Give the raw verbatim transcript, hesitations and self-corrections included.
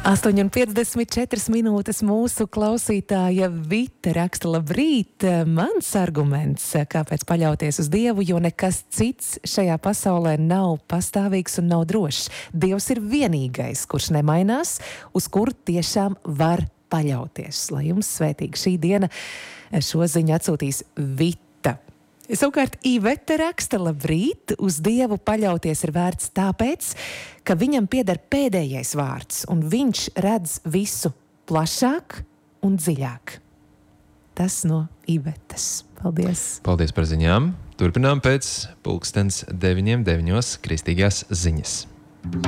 astoņi un piecdesmit četras minūtes mūsu klausītāja Vita raksta: labrīt, mans arguments, kāpēc paļauties uz Dievu, jo nekas cits šajā pasaulē nav pastāvīgs un nav drošs. Dievs ir vienīgais, kurš nemainās, uz kuru tiešām var paļauties. Lai jums svētīga šī diena, šo ziņu atsūtīs Vita. Savukārt Iveta raksta: labrīt, uz Dievu paļauties ir vērts tāpēc, ka viņam pieder pēdējais vārds, un viņš redz visu plašāk un dziļāk. Tas no Ivetas. Paldies! Paldies par ziņām! Turpinām pēc pulkstens deviņiem deviņos kristīgās ziņas.